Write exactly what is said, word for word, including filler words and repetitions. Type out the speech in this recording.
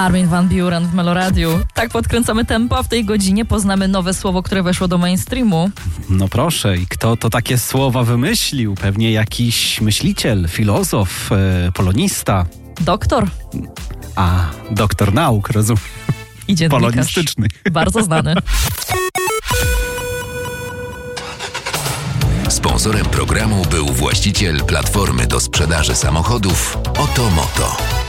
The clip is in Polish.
Armin van Buuren w Meloradiu. Tak podkręcamy tempo, a w tej godzinie poznamy nowe słowo, które weszło do mainstreamu. No proszę, i kto to takie słowa wymyślił? Pewnie jakiś myśliciel, filozof, e, polonista. Doktor. A, doktor nauk, rozumiem. I dziennikarz. Polonistyczny. Bardzo znany. Sponsorem programu był właściciel platformy do sprzedaży samochodów Oto Moto.